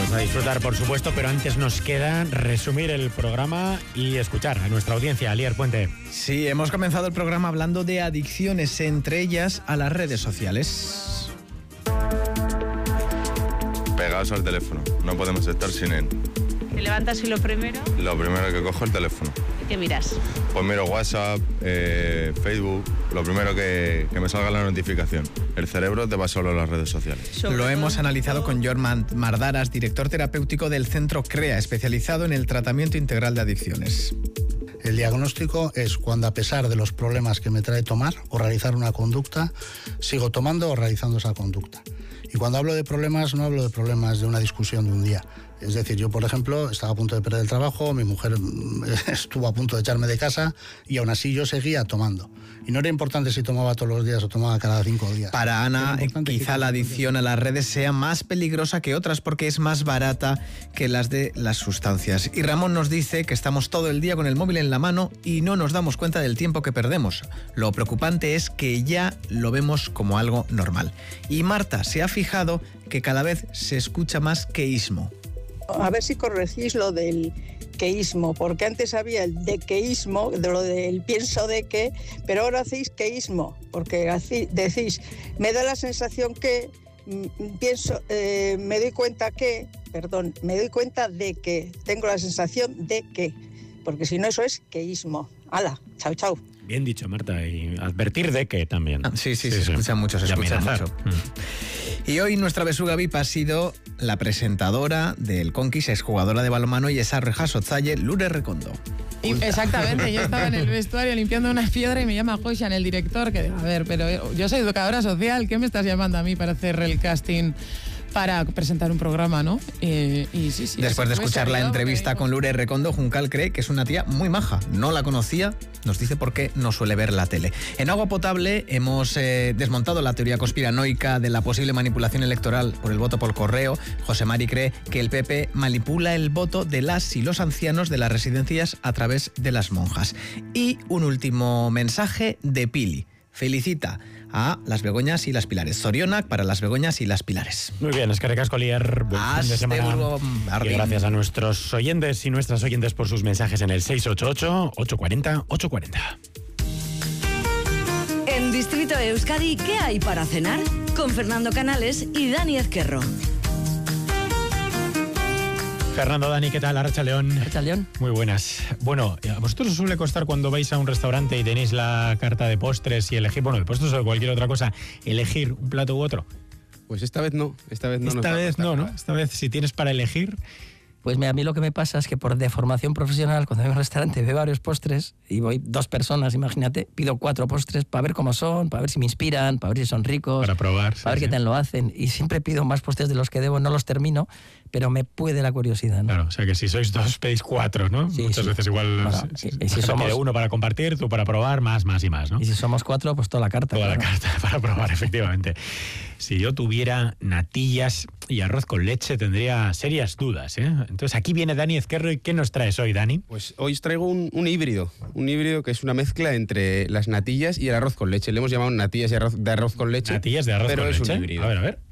vamos a disfrutar, por supuesto, pero antes nos queda resumir el programa y escuchar a nuestra audiencia. Alier Puente. Sí, hemos comenzado el programa hablando de adicciones, entre ellas a las redes sociales. Pegados al teléfono, no podemos estar sin él. ¿Te levantas y lo primero? Lo primero que cojo es el teléfono. ¿Y qué miras? Pues miro WhatsApp, Facebook, lo primero que me salga la notificación. El cerebro te va solo a las redes sociales. Lo hemos analizado con Jorman Mardaras, director terapéutico del Centro CREA, especializado en el tratamiento integral de adicciones. El diagnóstico es cuando, a pesar de los problemas que me trae tomar o realizar una conducta, sigo tomando o realizando esa conducta. Y cuando hablo de problemas, no hablo de problemas de una discusión de un día. Es decir, yo, por ejemplo, estaba a punto de perder el trabajo, mi mujer estuvo a punto de echarme de casa y aún así yo seguía tomando. Y no era importante si tomaba todos los días o tomaba cada 5 días. Para Ana, quizá la adicción a las redes sea más peligrosa que otras porque es más barata que las de las sustancias. Y Ramón nos dice que estamos todo el día con el móvil en la mano y no nos damos cuenta del tiempo que perdemos. Lo preocupante es que ya lo vemos como algo normal. Y Marta se ha fijado que cada vez se escucha más queísmo. A ver si corregís lo del queísmo, porque antes había el dequeísmo, de lo del pienso de que, pero ahora hacéis queísmo, porque decís, me da la sensación que, pienso, me doy cuenta de que, tengo la sensación de que, porque si no eso es queísmo. ¡Hala! ¡Chao, chao! Bien dicho, Marta, y advertir de que también. Sí, se escucha mucho, se escucha mucho. Y hoy nuestra besuga VIP ha sido la presentadora del Conquis, exjugadora de balonmano y esa reja Sotzalle, Lure Recondo. Exactamente, yo estaba en el vestuario limpiando una piedra y me llama Joshan, el director, que a ver, pero yo soy educadora social, ¿qué me estás llamando a mí para hacer el casting para presentar un programa, ¿no? Sí. Después de escuchar la entrevista con Lure Recondo, Juncal cree que es una tía muy maja. No la conocía, nos dice por qué no suele ver la tele. En Agua Potable hemos desmontado la teoría conspiranoica de la posible manipulación electoral por el voto por correo. José Mari cree que el PP manipula el voto de las y los ancianos de las residencias a través de las monjas. Y un último mensaje de Pili. Felicita a las Begoñas y las Pilares. Zorionak para las Begoñas y las Pilares. Muy bien, eskerrik asko, Alier. Buen fin de semana. Y gracias a nuestros oyentes y nuestras oyentes por sus mensajes en el 688-840-840. En Distrito Euskadi, ¿qué hay para cenar? Con Fernando Canales y Dani Ezquerro. Fernando, Dani, ¿qué tal? Arracha León. Arracha León. Muy buenas. Bueno, ¿a vosotros os suele costar cuando vais a un restaurante y tenéis la carta de postres y elegir, bueno, de postres o de cualquier otra cosa, elegir un plato u otro? Pues esta vez no. Esta vez no. Esta vez si tienes para elegir... Pues mira, a mí lo que me pasa es que por deformación profesional, cuando voy a un restaurante veo varios postres y voy 2 personas, imagínate, pido 4 postres para ver cómo son, para ver si me inspiran, para ver si son ricos, para probar, para ver qué tal lo hacen. Y siempre pido más postres de los que debo, no los termino, pero me puede la curiosidad, ¿no? Claro, o sea que si sois 2 pedís 4, ¿no? Sí, muchas veces igual si somos uno para compartir, tú para probar, más y más, ¿no? Y si somos 4, pues toda la carta. Toda la carta para probar, efectivamente. Si yo tuviera natillas y arroz con leche tendría serias dudas, ¿eh? Entonces aquí viene Dani Ezquerro. ¿Y qué nos traes hoy, Dani? Pues hoy os traigo un híbrido que es una mezcla entre las natillas y el arroz con leche. Le hemos llamado natillas de arroz con leche. Natillas de arroz con leche. Pero es un híbrido. A ver.